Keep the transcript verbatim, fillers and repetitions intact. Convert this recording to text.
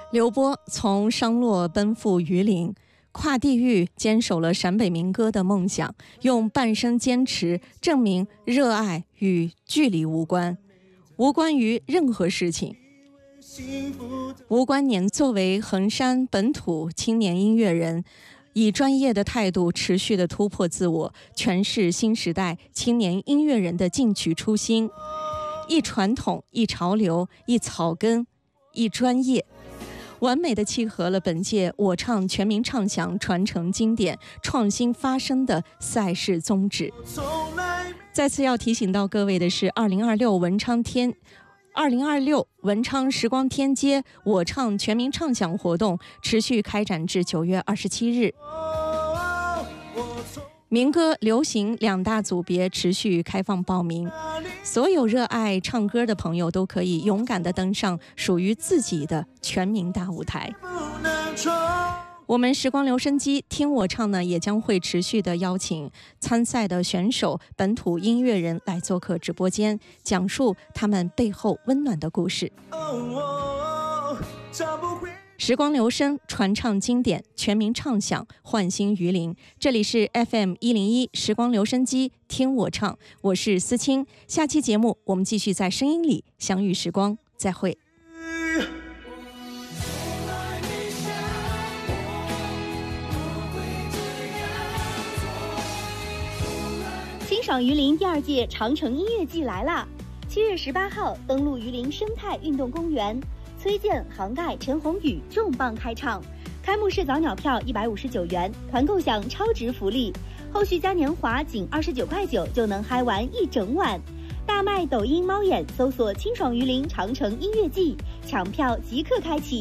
刘波从商洛奔赴榆林，跨地域坚守了陕北民歌的梦想，用半生坚持证明热爱与距离无关，无关于任何事情。吴观年作为衡山本土青年音乐人，以专业的态度持续地突破自我，诠释新时代青年音乐人的进取初心，一传统，一潮流，一草根，一专业，完美地契合了本届我唱全民唱响传承经典创新发声的赛事宗旨。再次要提醒到各位的是，二零二六文昌天二零二六文昌时光天街我唱全民唱响活动持续开展至九月二十七日，民歌、流行两大组别持续开放报名，所有热爱唱歌的朋友都可以勇敢地登上属于自己的全民大舞台。我们时光留声机听我唱呢，也将会持续的邀请参赛的选手、本土音乐人来做客直播间，讲述他们背后温暖的故事。时光留声，传唱经典，全民唱响，焕新榆林。这里是 F M 一零一时光留声机听我唱，我是思清。下期节目我们继续在声音里相遇时光，再会。 欣赏榆林第二届长城音乐季来啦！七月十八号登陆榆林生态运动公园，崔健、杭盖、陈鸿宇重磅开唱。开幕式早鸟票一百五十九元，团购享超值福利，后续嘉年华仅二十九块九就能嗨玩一整晚。大麦抖音猫眼搜索“清爽榆林长城音乐季”，抢票即刻开启。